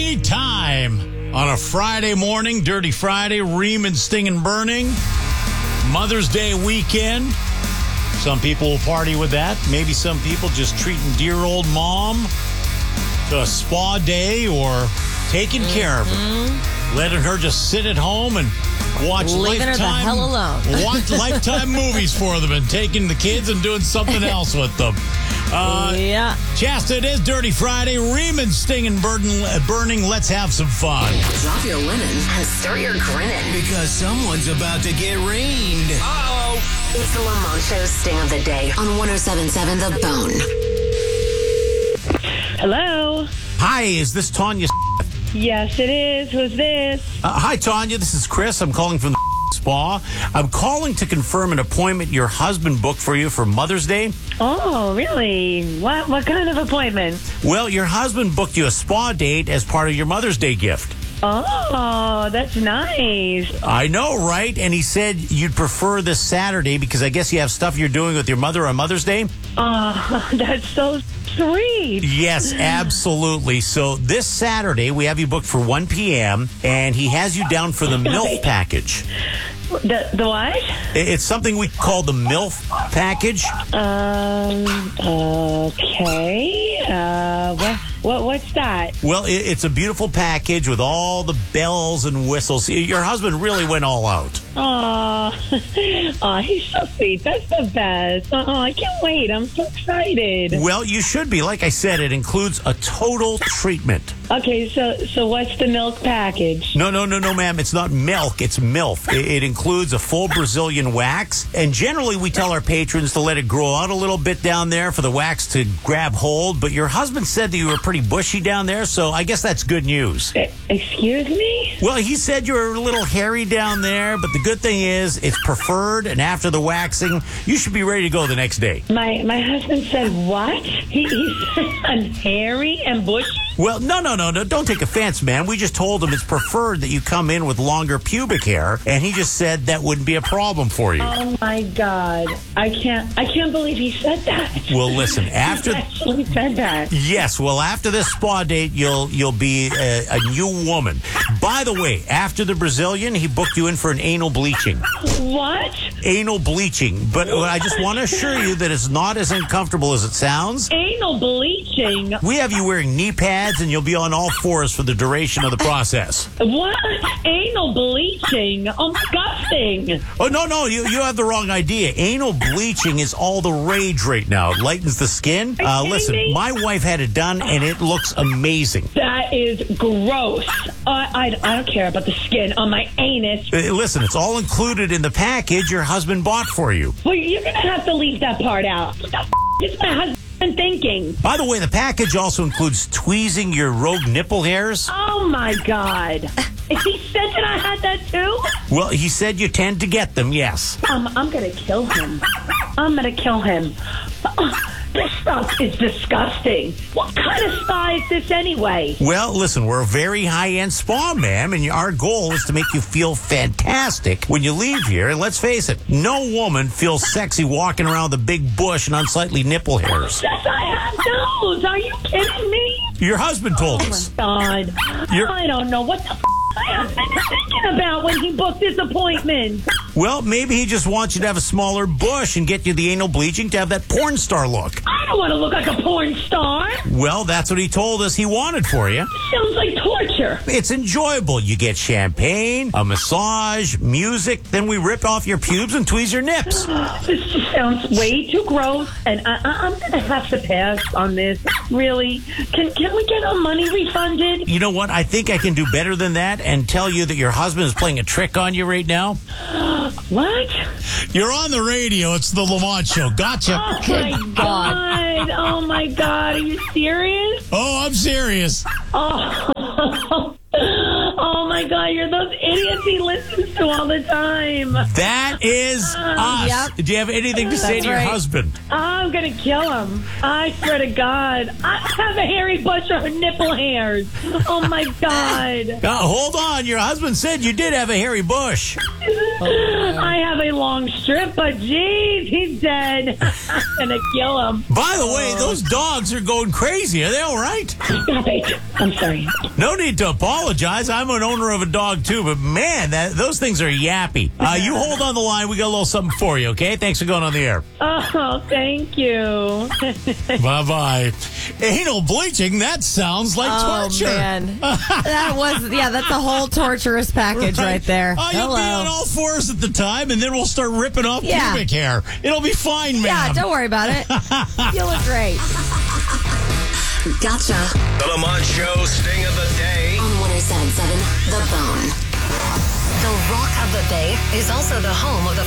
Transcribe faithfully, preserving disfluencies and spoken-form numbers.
Party time on a Friday morning, Dirty Friday, reaming, stinging, burning. Mother's Day weekend. Some people will party with that. Maybe some people just treating dear old mom to a spa day or taking mm-hmm. care of her. Letting her just sit at home and watch Leaving Lifetime, her the hell alone. watch Lifetime movies for them and taking the kids and doing something else with them. Uh, yeah. Shasta, it is Dirty Friday. Reaming, stinging, burning, burning. Let's have some fun. Drop your linen and start your grinning. Because someone's about to get rained. Uh-oh. It's the Lamont Show's Sting of the Day on one oh seven point seven The Bone. Hello. Hi, is this Tanya? Yes, it is. Who's this? Uh, hi, Tanya. This is Chris. I'm calling from the spa. I'm calling to confirm an appointment your husband booked for you for Mother's Day. Oh, really? What what kind of appointment? Well, your husband booked you a spa date as part of your Mother's Day gift. Oh, that's nice. I know, right? And he said you'd prefer this Saturday because I guess you have stuff you're doing with your mother on Mother's Day. Oh, that's so sweet. Yes, absolutely. So this Saturday, we have you booked for one p.m., and he has you down for the MILF package. The, the what? It's something we call the MILF package. Um, okay. Uh, what, what, what's that? Well, it, it's a beautiful package with all the bells and whistles. Your husband really went all out. Oh, oh, he's so sweet. That's the best. Oh, I can't wait. I'm so excited. Well, you should be. Like I said, it includes a total treatment. Okay, so so what's the milk package? No, no, no, no, ma'am. It's not milk. It's MILF. It, it includes a full Brazilian wax. And generally, we tell our patrons to let it grow out a little bit down there for the wax to grab hold. But your husband said that you were pretty bushy down there, so I guess that's good news. E- excuse me? Well, he said you were a little hairy down there, but the good thing is it's preferred, and after the waxing, you should be ready to go the next day. My my husband said what? He, he said I'm hairy and bushy? Well, no, no, no, no. Don't take offense, man. We just told him it's preferred that you come in with longer pubic hair, and he just said that wouldn't be a problem for you. Oh my God! I can't. I can't believe he said that. Well, listen. After he actually said that. Yes. Well, after this spa date, you'll you'll be a, a new woman. By the way, after the Brazilian, he booked you in for an anal bleaching. What? Anal bleaching. But I just want to assure you that it's not as uncomfortable as it sounds. Anal bleaching? We have you wearing knee pads, and you'll be on all fours for the duration of the process. What? Anal bleaching? Oh, disgusting. Oh, no, no, you, you have the wrong idea. Anal bleaching is all the rage right now. It lightens the skin. Uh, listen, me? my wife had it done, and it looks amazing. That is gross. I, I, I don't care about the skin on my anus. Uh, listen, it's all included in the package your husband bought for you. Well, you're going to have to leave that part out. What the f*** is my husband thinking? By the way, the package also includes tweezing your rogue nipple hairs. Oh, my God. He said that I had that, too? Well, he said you tend to get them, yes. Um, I'm going to kill him. I'm going to kill him. Oh, this stuff is disgusting. What kind of spa is this anyway? Well, listen, we're a very high-end spa, ma'am, and our goal is to make you feel fantastic when you leave here. And let's face it, no woman feels sexy walking around with a big bush and unsightly nipple hairs. Yes, I have those. Are you kidding me? Your husband told us. Oh, my God. You're- I don't know what the f*** my husband is thinking about when he booked this appointment. Well, maybe he just wants you to have a smaller bush and get you the anal bleaching to have that porn star look. I don't want to look like a porn star. Well, that's what he told us he wanted for you. Sounds like torture. It's enjoyable. You get champagne, a massage, music, then we rip off your pubes and tweeze your nips. This just sounds way too gross, and I, I, I'm going to have to pass on this. Really? Can, can we get our money refunded? You know what? I think I can do better than that and tell you that your husband is playing a trick on you right now. What? You're on the radio. It's the Lamont Show. Gotcha. Oh, my God. Oh, my God. Are you serious? Oh, I'm serious. Oh, oh my my God, you're those idiots he listens to all the time. That is us. Yep. Do you have anything to say That's to your right. husband? I'm going to kill him. I swear to God. I have a hairy bush or nipple hairs. Oh, my God. Uh, hold on. Your husband said you did have a hairy bush. I have a long strip, but geez, he's dead. I'm going to kill him. By the way, those dogs are going crazy. Are they all right? Stop it. I'm sorry. No need to apologize. I'm an owner of a dog, too. But, man, that, those things are yappy. Uh, you hold on the line. We got a little something for you, okay? Thanks for going on the air. Oh, thank you. Bye-bye. Anal bleaching, that sounds like Oh, torture. man. That was, yeah, that's a whole torturous package right, there. Oh, you'll be on Hello. all fours at the time, and then we'll start ripping off Yeah. pubic hair. It'll be fine, man. Yeah, don't worry about it. You look great. Gotcha. The Lamont Show sting of the day. On one oh seven point seven The Bone. The Rock of the Bay is also the home of the